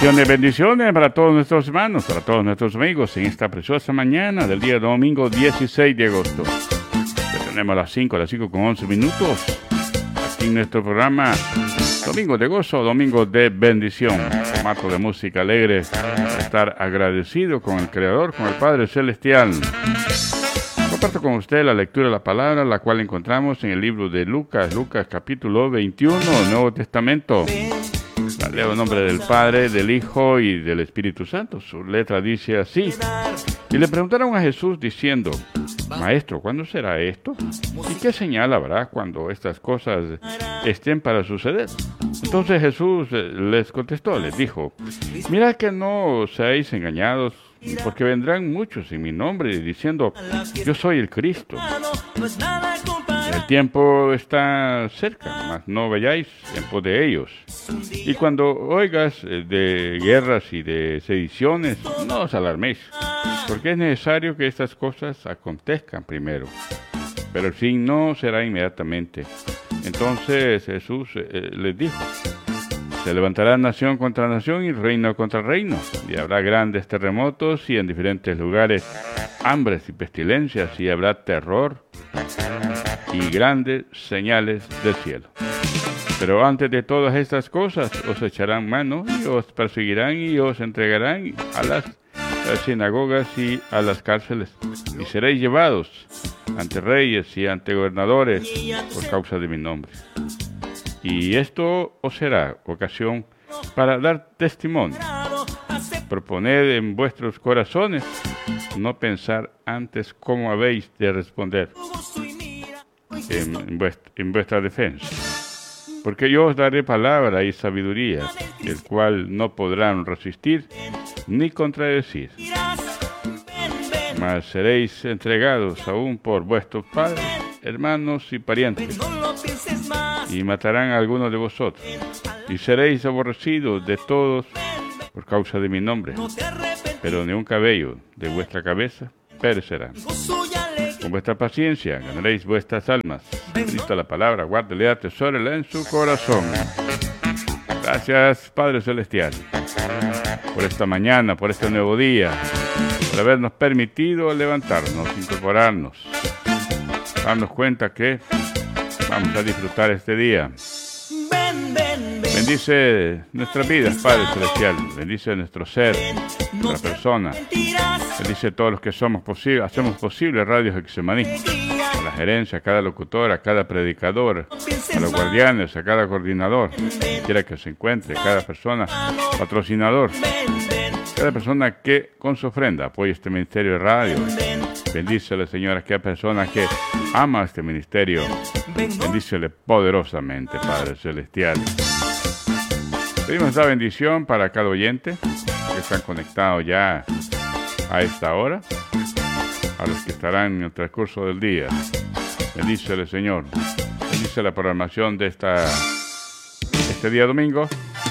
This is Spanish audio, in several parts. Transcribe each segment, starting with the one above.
Bendiciones para todos nuestros hermanos, para todos nuestros amigos en esta preciosa mañana del día domingo 16 de agosto. Ya tenemos las 5:11 minutos. Aquí en nuestro programa Domingo de Gozo, Domingo de Bendición. Formato de música alegre para estar agradecido con el Creador, con el Padre Celestial. Comparto con usted la lectura de la palabra, la cual encontramos en el libro de Lucas, capítulo 21, Nuevo Testamento. La leo en nombre del Padre, del Hijo y del Espíritu Santo. Su letra dice así. Y le preguntaron a Jesús diciendo: Maestro, ¿cuándo será esto? ¿Y qué señal habrá cuando estas cosas estén para suceder? Entonces Jesús les contestó, les dijo: Mirad que no seáis engañados, porque vendrán muchos en mi nombre diciendo: Yo soy el Cristo. El tiempo está cerca, mas no vayáis en pos de ellos. Y cuando oigas de guerras y de sediciones, no os alarméis, porque es necesario que estas cosas acontezcan primero, pero el fin no será inmediatamente. Entonces Jesús les dijo: Se levantará nación contra nación y reino contra reino, y habrá grandes terremotos y en diferentes lugares hambres y pestilencias, y habrá terror y grandes señales del cielo. Pero antes de todas estas cosas os echarán mano y os perseguirán y os entregarán a las sinagogas y a las cárceles, y seréis llevados ante reyes y ante gobernadores por causa de mi nombre. Y esto os será ocasión para dar testimonio. Proponed en vuestros corazones no pensar antes cómo habéis de responder en vuestra defensa. Porque yo os daré palabra y sabiduría, el cual no podrán resistir ni contradecir. Mas seréis entregados aún por vuestros padres, hermanos y parientes, y matarán a algunos de vosotros, y seréis aborrecidos de todos por causa de mi nombre, pero ni un cabello de vuestra cabeza perecerá. Con vuestra paciencia ganaréis vuestras almas. Bendita la palabra, guárdela, atesórela en su corazón. Gracias, Padre Celestial, por esta mañana, por este nuevo día, por habernos permitido levantarnos, incorporarnos, darnos cuenta que vamos a disfrutar este día. Bendice nuestras vidas, Padre Celestial. Bendice nuestro ser, nuestra persona. Bendice a todos los que hacemos posible Radio Getsemaní. A la gerencia, a cada locutor, a cada predicador, a los guardianes, a cada coordinador, quiera que se encuentre, cada persona, patrocinador, cada persona que con su ofrenda apoya este ministerio de radio. Bendícele, Señor, a aquella persona que ama este ministerio. Bendícele poderosamente, Padre Celestial. Pedimos esta bendición para cada oyente que están conectados ya a esta hora, a los que estarán en el transcurso del día. Bendícele, Señor. Bendice la programación de este día domingo.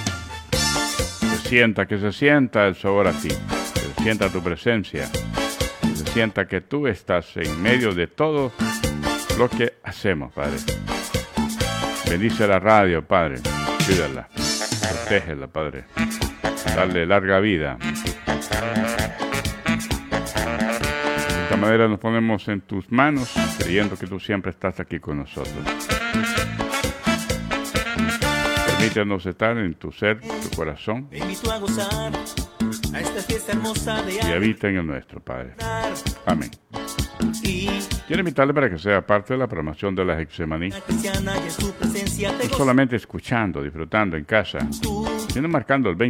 Que se sienta el sabor a ti, que se sienta tu presencia, que se sienta que tú estás en medio de todo lo que hacemos, Padre. Bendice la radio, Padre. Cuídala, protégela, Padre. Dale larga vida. De esta manera nos ponemos en tus manos, creyendo que tú siempre estás aquí con nosotros. Permítanos estar en tu ser, tu corazón, y habita en el nuestro, Padre. Amén. Quiero invitarle para que sea parte de la programación de la Getsemaní. No solamente escuchando, disfrutando en casa, sino marcando el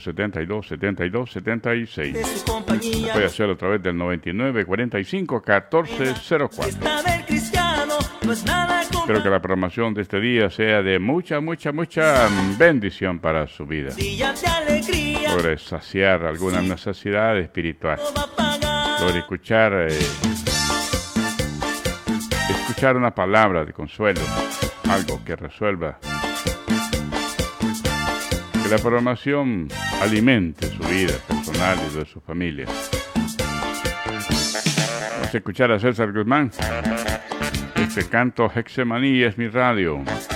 2772-7276. Puede hacerlo a través del 9945-1404. Espero que la programación de este día sea de mucha bendición para su vida. Logre saciar alguna necesidad espiritual. Logre escuchar una palabra de consuelo, algo que resuelva. Que la programación alimente su vida personal y de su familia. Vamos a escuchar a César Guzmán. Este canto Getsemaní es mi radio.